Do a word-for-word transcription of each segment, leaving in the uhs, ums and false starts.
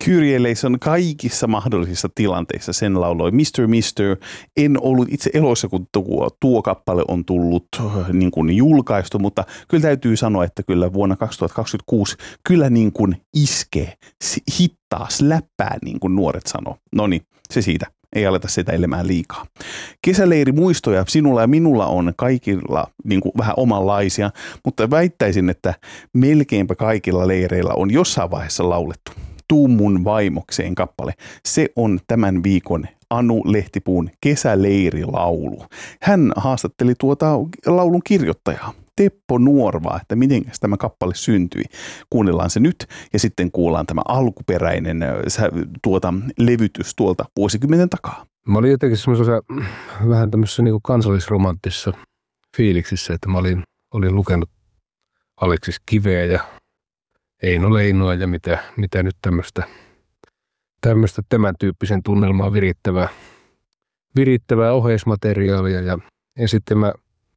Kyrie Eleison kaikissa mahdollisissa tilanteissa sen lauloi. mister mister En ollut itse eloissa, kun tuo, tuo kappale on tullut niin kuin julkaistu, mutta kyllä täytyy sanoa, että kyllä vuonna kaksituhattakaksikymmentäkuusi kyllä niin kuin iskee, hittaa, släppää, niin kuin nuoret sanoo. No niin, se siitä. Ei aleta sitä elämään liikaa. Kesäleiri muistoja sinulla ja minulla on kaikilla niin kuin vähän omanlaisia, mutta väittäisin, että melkeinpä kaikilla leireillä on jossain vaiheessa laulettu. Tuu mun vaimokseen kappale. Se on tämän viikon Anu Lehtipuun kesäleirilaulu. Hän haastatteli tuota laulun kirjoittajaa. Teppo Nuorvaa, että miten tämä kappale syntyi. Kuunnellaan se nyt ja sitten kuullaan tämä alkuperäinen tuota, levytys tuolta vuosikymmenen takaa. Mä olin jotenkin semmoisessa vähän tämmöisessä niin kuin kansallisromanttisessa fiiliksissä, että mä olin, olin lukenut Aleksis Kiveä ja Eino Leinoa ja mitä, mitä nyt tämmöistä, tämmöistä tämän tyyppisen tunnelmaa virittävää, virittävää oheismateriaalia ja, ja sitten mä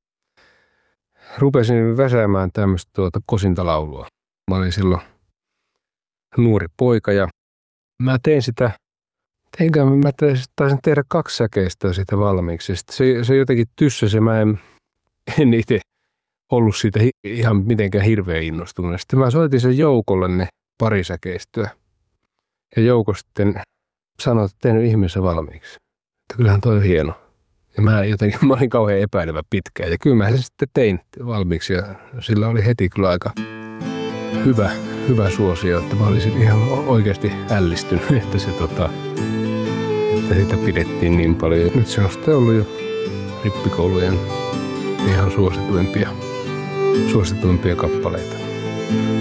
rupesin väsäämään tämmöistä tuota kosintalaulua. Mä olin silloin nuori poika ja mä tein sitä, teinkään, mä taisin tehdä kaksi säkeistä sitä valmiiksi. Se, se jotenkin tyssäsi, mä en, en itse ollut siitä hi, ihan mitenkään hirveän innostunut. Sitten mä soitin sen Joukolle ne pari säkeistöä. Ja Jouko sitten sanoi, että tein ihmeessä valmiiksi. Että kyllähän toi on hieno. Ja mä jotenkin, mä olin kauhean epäilevä pitkään. Ja kyllä mä sen sitten tein valmiiksi. Ja sillä oli heti kyllä aika hyvä, hyvä suosio. Että mä olisin ihan oikeasti ällistynyt, että, se, tota, että sitä pidettiin niin paljon. Ja nyt se on sitten ollut jo rippikoulujen ihan suosituimpia, suosituimpia kappaleita.